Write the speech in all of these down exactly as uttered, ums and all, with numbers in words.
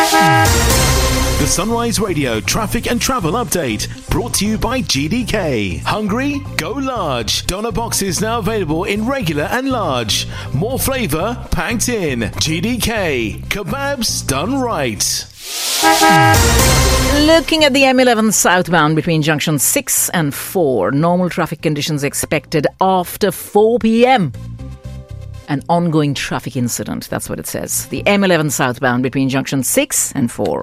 The Sunrise Radio traffic and travel update brought to you by G D K. Hungry? Go large. Doner boxes now available in regular and large. More flavour packed in. G D K. Kebabs done right. Looking at the M eleven southbound between junction six and four. Normal traffic conditions expected after four p.m. An ongoing traffic incident, that's what it says. The M eleven southbound between junction six and four.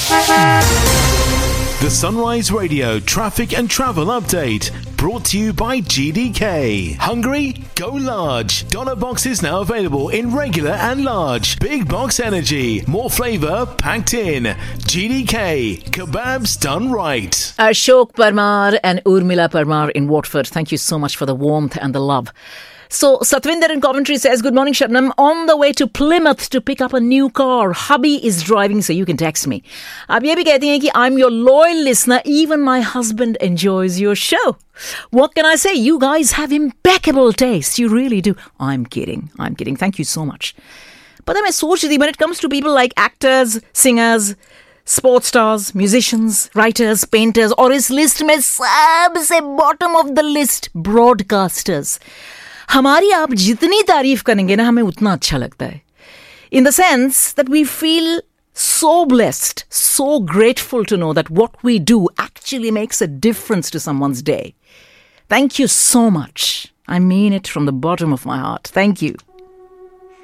The Sunrise Radio traffic and travel update brought to you by G D K. Hungry? Go large. Doner boxes now available in regular and large. Big box energy. More flavour packed in. G D K. Kebabs done right. Ashok Parmar and Urmila Parmar in Watford. Thank you so much for the warmth and the love. So, Satvinder in Coventry says, good morning, Shabnam. On the way to Plymouth to pick up a new car. Hubby is driving, so you can text me. Ab ye bhi kehti hain ki I'm your loyal listener. Even my husband enjoys your show. What can I say? You guys have impeccable taste. You really do. I'm kidding. I'm kidding. Thank you so much. But then I soch rahi thi, when it comes to people like actors, singers, sports stars, musicians, writers, painters, और इस list में सबसे bottom of the list, broadcasters. हमारी आप जितनी तारीफ करेंगे ना हमें उतना अच्छा लगता है. In the sense that we feel so blessed, so grateful to know that what we do actually makes a difference to someone's day. Thank you so much. I mean it from the bottom of my heart. Thank you.